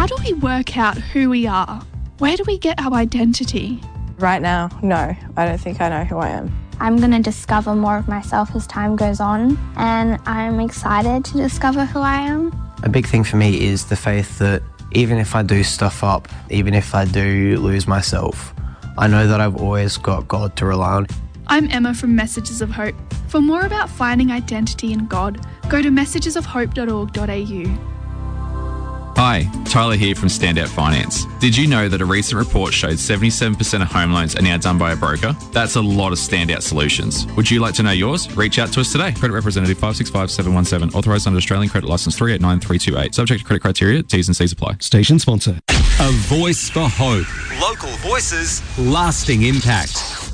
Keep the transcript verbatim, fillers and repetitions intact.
do we work out who we are? Where do we get our identity? Right now, no. I don't think I know who I am. I'm going to discover more of myself as time goes on, and I'm excited to discover who I am. A big thing for me is the faith that even if I do stuff up, even if I do lose myself, I know that I've always got God to rely on. I'm Emma from Messages of Hope. For more about finding identity in God, go to messages of hope dot org dot a u. Hi, Tyler here from Standout Finance. Did you know that a recent report showed seventy-seven percent of home loans are now done by a broker? That's a lot of standout solutions. Would you like to know yours? Reach out to us today. Credit representative five six five seven one seven, authorised under Australian Credit Licence three eight nine three two eight. Subject to credit criteria, T's and C's apply. Station sponsor. A voice for hope. Local voices. Lasting impact.